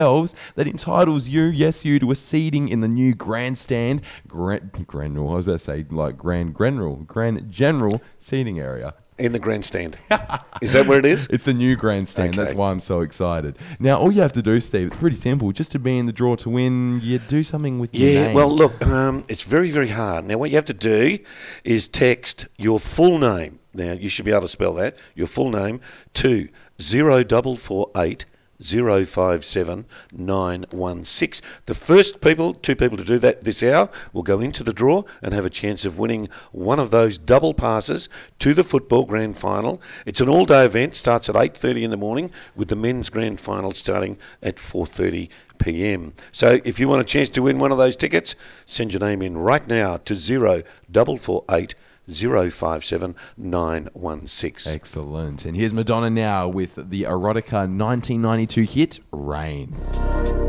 that entitles you, yes, you, to a seating in the new grandstand, Grand General seating area. In the grandstand. Is that where it is? It's the new grandstand. Okay. That's why I'm so excited. Now, all you have to do, Steve, it's pretty simple. Just to be in the draw to win, you do something with your name. Well, look, it's very, very hard. Now, what you have to do is text your full name. Now, you should be able to spell that, your full name, to 0448 057 916. The first two people to do that this hour will go into the draw and have a chance of winning one of those double passes to the football grand final. It's an all-day event, starts at 8:30 in the morning, with the men's grand final starting at 4:30 p.m. So if you want a chance to win one of those tickets, send your name in right now to 0448 057 916. Excellent. And here's Madonna now with the Erotica 1992 hit, Rain.